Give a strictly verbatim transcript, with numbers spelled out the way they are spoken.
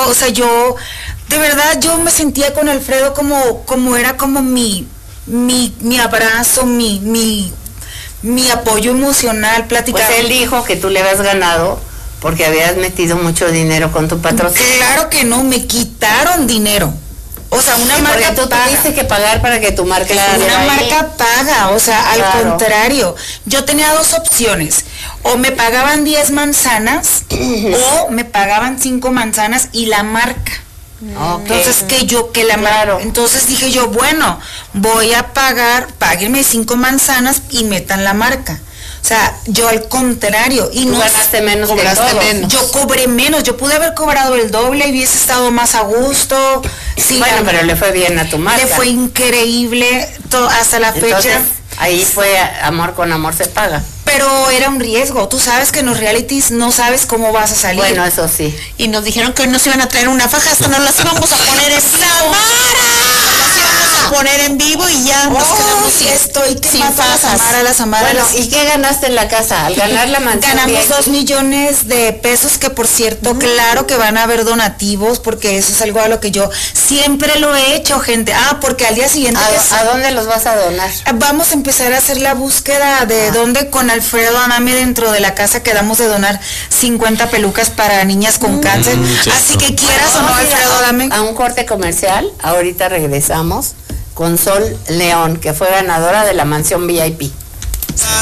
o sea, yo, de verdad, yo me sentía con Alfredo como, como era como mi, mi, mi abrazo, mi, mi, mi apoyo emocional, platicar. Pues él dijo que tú le habías ganado porque habías metido mucho dinero con tu patrocinio. Claro que no, me quitaron dinero. O sea, una Sí, marca tú paga. tuviste que pagar para que tu marca Claro, estuviera una ahí. marca paga, o sea, al Claro. contrario. Yo tenía dos opciones. O me pagaban diez manzanas o me pagaban cinco manzanas y la marca. Ok. Entonces que yo, que la Claro. marca. Entonces dije yo, bueno, voy a pagar, páguenme cinco manzanas y metan la marca. O sea, yo al contrario. Y Tú no ganaste menos que cobraste todos. menos. yo cobré menos, yo pude haber cobrado el doble y hubiese estado más a gusto. Sí, Bueno, la- pero le fue bien a tu marca. le fue increíble to- hasta la Entonces, fecha. ahí fue amor con amor se paga. Pero era un riesgo. Tú sabes que en los realities no sabes cómo vas a salir. Bueno, eso sí. Y nos dijeron que hoy nos iban a traer una faja, hasta nos las íbamos a poner en vivo. Las íbamos a poner en vivo y ya nos Oh, quedamos sí, sin, estoy sin quemando a las fajas. Amaras, las Amaras. Bueno, ¿y qué ganaste en la casa? Al ganar la mansión. Ganamos V I P. dos millones de pesos, que por cierto, claro que van a haber donativos, porque eso es algo a lo que yo siempre lo he hecho, gente. Ah, porque al día siguiente que ¿A, ¿A dónde los vas a donar? vamos a empezar a hacer la búsqueda de Ah. dónde con Alfredo Adame dentro de la casa quedamos de donar cincuenta pelucas para niñas con cáncer. Así que quieras o no, Vamos a ir Alfredo a- Adame. A un corte comercial. Ahorita regresamos con Sol León, que fue ganadora de la mansión V I P.